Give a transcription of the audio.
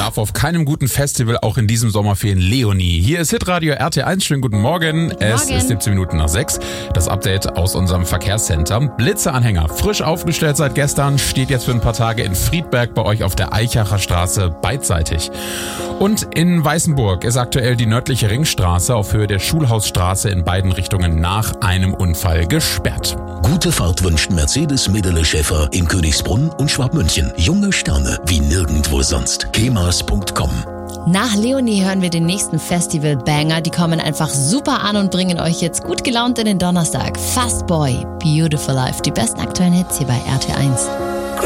darf auf keinem guten Festival auch in diesem Sommer fehlen. Leonie. Hier ist Hitradio RT1. Schönen guten Morgen. Es ist 17 Minuten nach 6. Das Update aus unserem Verkehrscenter. Blitzeanhänger, frisch aufgestellt seit gestern, steht jetzt für ein paar Tage in Friedberg bei euch auf der Eichacher Straße beidseitig. Und in Weißenburg ist aktuell die nördliche Ringstraße auf Höhe der Schulhausstraße in beiden Richtungen nach einem Unfall gesperrt. Gute Fahrt wünscht Mercedes Medele Schäfer in Königsbrunn und Schwabmünchen. Junge Sterne wie nirgendwo sonst. kemas.com. Nach Leonie hören wir den nächsten Festival-Banger. Die kommen einfach super an und bringen euch jetzt gut gelaunt in den Donnerstag. Fast Boy, Beautiful Life. Die besten aktuellen Hits hier bei RT1.